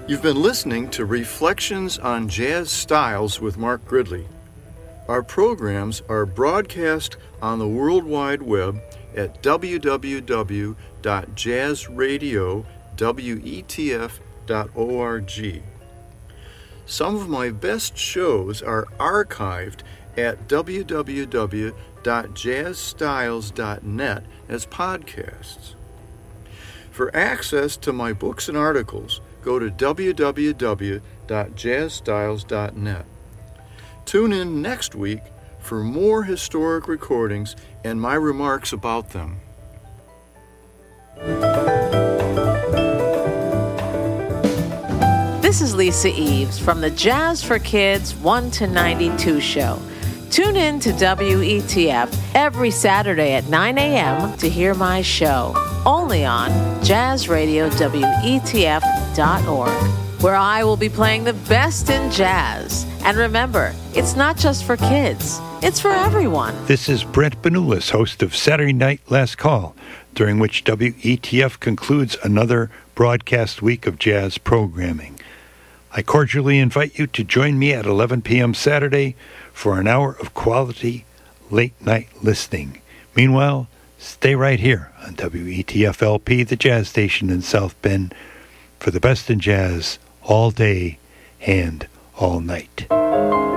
You've been listening to Reflections on Jazz Styles with Mark Gridley. Our programs are broadcast on the World Wide Web at www.jazzradiowetf.org. Some of my best shows are archived at www.jazzstyles.net as podcasts. For access to my books and articles, go to www.jazzstyles.net. Tune in next week for more historic recordings and my remarks about them. This is Lisa Eves from the Jazz for Kids 1 to 92 show. Tune in to WETF every Saturday at 9 a.m. to hear my show, only on jazzradiowetf.org, where I will be playing the best in jazz. And remember, it's not just for kids, it's for everyone. This is Brent Benulis, host of Saturday Night Last Call, during which WETF concludes another broadcast week of jazz programming. I cordially invite you to join me at 11 p.m. Saturday for an hour of quality late-night listening. Meanwhile, stay right here on WETF-LP, the jazz station in South Bend, for the best in jazz all day and all night.